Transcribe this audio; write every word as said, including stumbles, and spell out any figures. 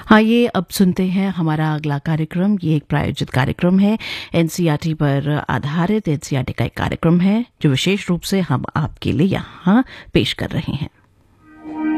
आइए अब सुनते हैं हमारा अगला कार्यक्रम। ये एक प्रायोजित कार्यक्रम है, एनसीईआरटी पर आधारित एनसीईआरटी का एक कार्यक्रम है जो विशेष रूप से हम आपके लिए यहाँ पेश कर रहे हैं।